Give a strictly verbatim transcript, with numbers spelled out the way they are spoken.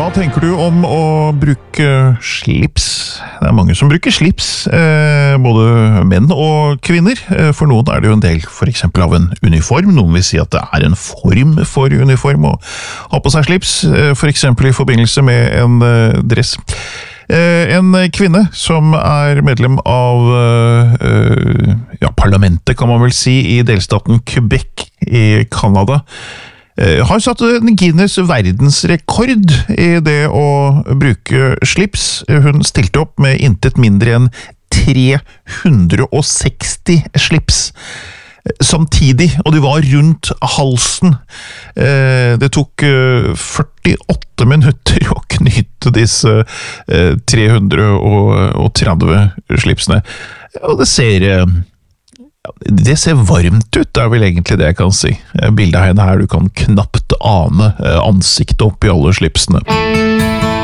Hva tenker du om å bruke slips? Det er mange som bruker slips, eh, både menn og kvinner. Eh, for noen er det jo en del for eksempel av en uniform. Noen vil si at det er en form for uniform å ha på seg slips, eh, for eksempel i forbindelse med en eh, dress. Eh, en kvinne som er medlem av eh, ja, parlamentet, kan man vel si, i delstaten Quebec i Canada, har satt en Guinness verdensrekord i det å bruke slips. Hun stilte opp med intet mindre enn tre hundre og seksti slips samtidig, og de var rundt halsen. Det tok førtiåtte minutter å knyte disse tre hundre og tretti slipsene. Og det ser... Det ser varmt ut, det er vel egentlig det jeg kan si. Bildet av henne her, du kan knapt ane ansiktet oppi alle slipsene.